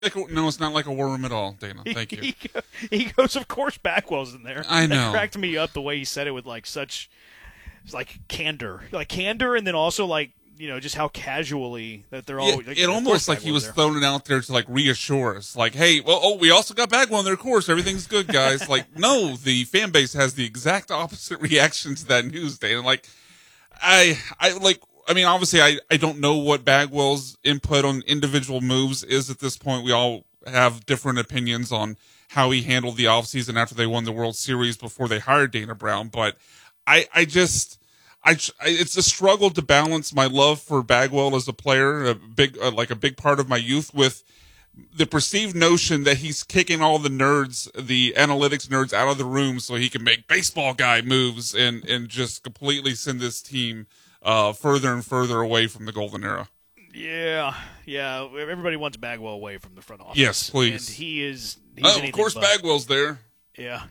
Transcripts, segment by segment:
No, it's not like a war room at all, Dana. Thank you. He goes, of course, Bagwell's in there. I know. That cracked me up the way he said it with like such candor, and then also just how casually that they're all. It almost like he was throwing it out there to like reassure us, like, "Hey, we also got Bagwell in there. Of course, everything's good, guys." Like, no, the fan base has the exact opposite reaction to that news, Dana. Like, I mean, obviously, I don't know what Bagwell's input on individual moves is at this point. We all have different opinions on how he handled the offseason after they won the World Series before they hired Dana Brown. But it's a struggle to balance my love for Bagwell as a player, a big part of my youth, with the perceived notion that he's kicking all the nerds, the analytics nerds, out of the room so he can make baseball guy moves and just completely send this team further and further away from the golden era. Yeah. Everybody wants Bagwell away from the front office. Yes, please. And he's of course, Bagwell's there. Yeah.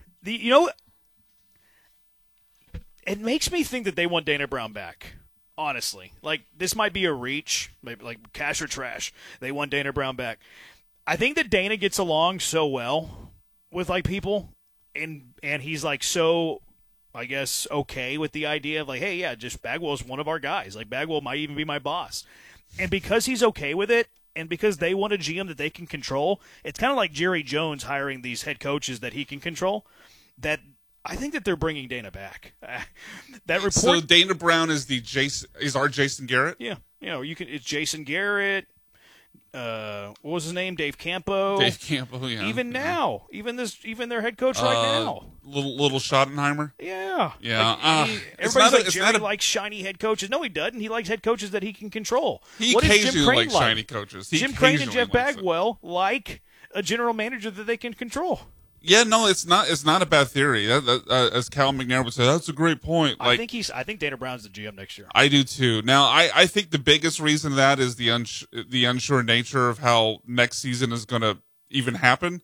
It makes me think that they want Dana Brown back. Honestly, like this might be a reach, maybe like cash or trash. They want Dana Brown back. I think that Dana gets along so well with like people, and he's like so, I guess, okay with the idea of like, hey, yeah, just Bagwell's one of our guys. Like Bagwell might even be my boss, and because he's okay with it, and because they want a GM that they can control, it's kind of like Jerry Jones hiring these head coaches that he can control. That I think that they're bringing Dana back. That report. So Dana Brown is our Jason Garrett. Yeah, it's Jason Garrett. What was his name? Dave Campo. Dave Campo. Yeah. Even now, even their head coach right now. Little Schottenheimer. Yeah. Yeah. Everybody's like Jerry likes shiny head coaches. No, he doesn't. He likes head coaches that he can control. He occasionally likes shiny coaches. Jim Crane and Jeff Bagwell like a general manager that they can control. Yeah, no, it's not a bad theory. As Cal McNair would say, that's a great point. I think Dana Brown's the GM next year. I do too. Now, I think the biggest reason that is the unsure nature of how next season is going to even happen.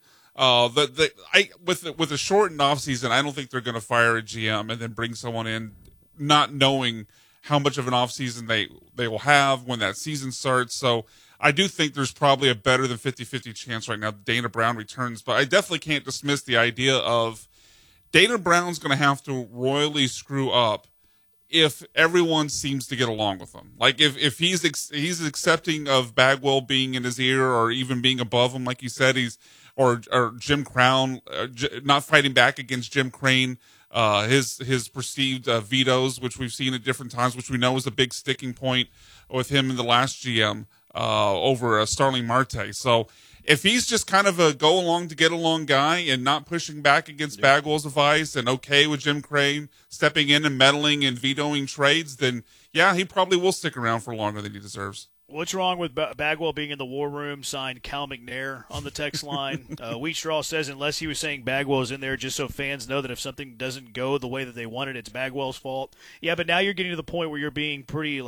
With a shortened off season, I don't think they're going to fire a GM and then bring someone in, not knowing how much of an off season they will have when that season starts. So I do think there's probably a better than 50-50 chance right now that Dana Brown returns, but I definitely can't dismiss the idea of Dana Brown's going to have to royally screw up if everyone seems to get along with him. Like if he's accepting of Bagwell being in his ear or even being above him, like you said, or Jim Crown not fighting back against Jim Crane, his perceived vetoes, which we've seen at different times, which we know is a big sticking point with him in the last GM. Over Starling Marte. So if he's just kind of a go along to get along guy and not pushing back against Bagwell's advice and okay with Jim Crane stepping in and meddling and vetoing trades, then yeah, he probably will stick around for longer than he deserves. What's wrong with Bagwell being in the war room? Signed Cal McNair on the text line. Wheatstraw says unless he was saying Bagwell is in there just so fans know that if something doesn't go the way that they wanted, it's Bagwell's fault. Yeah, but now you're getting to the point where you're being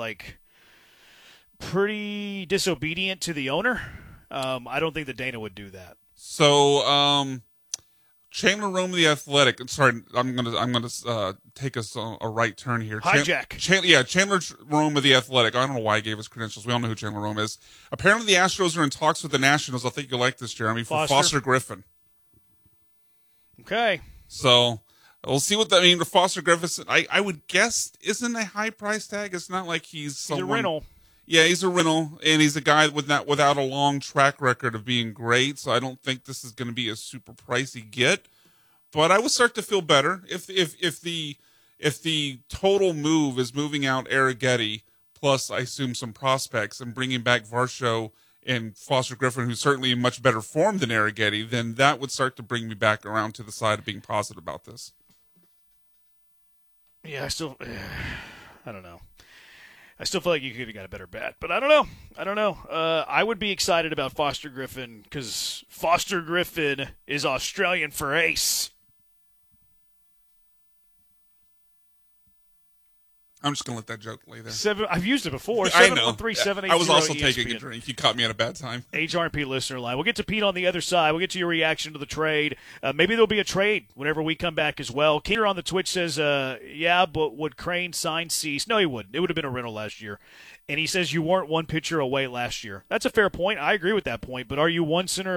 pretty disobedient to the owner. I don't think that Dana would do that. So, Chandler Rome of the Athletic. Sorry, I'm gonna take us a right turn here. Hijack. Chandler Rome of the Athletic. I don't know why I gave us credentials. We all know who Chandler Rome is. Apparently, the Astros are in talks with the Nationals. I think you'll like this, Jeremy, for Foster Griffin. Okay. So we'll see what that means for Foster Griffin. I would guess isn't a high price tag. It's not like he's a rental. Yeah, he's a rental, and he's a guy without a long track record of being great, so I don't think this is going to be a super pricey get. But I would start to feel better if the total move is moving out Arrighetti, plus I assume some prospects, and bringing back Varsho and Foster Griffin, who's certainly in much better form than Arrighetti, then that would start to bring me back around to the side of being positive about this. Yeah, I don't know. I still feel like you could have got a better bat, but I don't know. I would be excited about Foster Griffin because Foster Griffin is Australian for ace. I'm just going to let that joke lay there. I've used it before. I know. 713-780-ESPN. I was also taking a drink. You caught me at a bad time. HRP listener line. We'll get to Pete on the other side. We'll get to your reaction to the trade. Maybe there'll be a trade whenever we come back as well. Keeter on the Twitch says, yeah, but would Crane sign Cease? No, he wouldn't. It would have been a rental last year. And he says you weren't one pitcher away last year. That's a fair point. I agree with that point. But are you one center